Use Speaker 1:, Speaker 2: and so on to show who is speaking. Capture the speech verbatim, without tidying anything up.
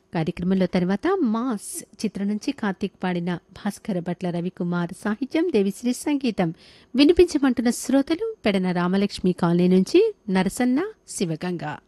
Speaker 1: కార్యక్రమంలో తర్వాత మాస్ చిత్రం నుంచి కార్తీక్ పాడిన భాస్కర భట్ల రవికుమార్ సాహిత్యం దేవిశ్రీ సంగీతం వినిపించమంటున్న శ్రోతలు పెడన రామలక్ష్మి కాలనీ నుంచి నరసన్న శివగంగ.